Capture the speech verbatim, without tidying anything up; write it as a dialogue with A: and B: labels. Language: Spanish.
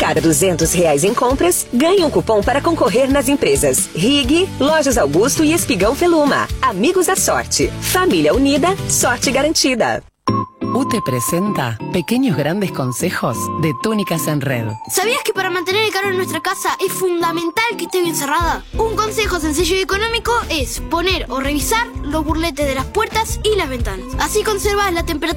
A: cada duzentos reais em compras, ganhe um cupom para concorrer nas empresas Rig, Lojas Augusto e Espigão Feluma. Amigos da Sorte. Família unida, sorte garantida.
B: U T E presenta pequeños grandes consejos de Túnicas en Red.
C: ¿Sabías que para mantener el calor en nuestra casa es fundamental que esté bien cerrada? Un consejo sencillo y económico es poner o revisar los burletes de las puertas y las ventanas. Así conservas la temperatura